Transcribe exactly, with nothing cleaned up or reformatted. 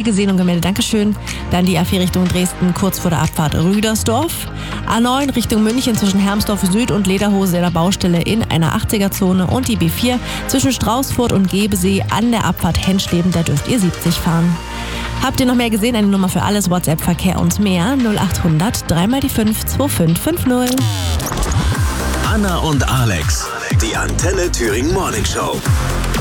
gesehen und gemeldet, Dankeschön. Dann die A vier Richtung Dresden, kurz vor der Abfahrt Rüdersdorf. A neun Richtung München zwischen Hermsdorf Süd und Lederhose in der Baustelle in einer achtziger-Zone. Und die B vier zwischen Straußfurt und Gebesee an der Abfahrt Henschleben, da dürft ihr siebzig fahren. Habt ihr noch mehr gesehen? Eine Nummer für alles, WhatsApp, Verkehr und mehr. null acht hundert, drei mal die fünf, zwei fünf fünf null. Anna und Alex, die Antenne Thüringen Morning Show.